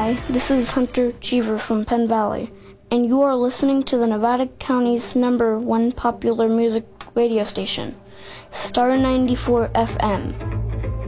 Hi, this is Hunter Cheever from Penn Valley, and you are listening to the Nevada County's #1 popular music radio station, Star 94 FM.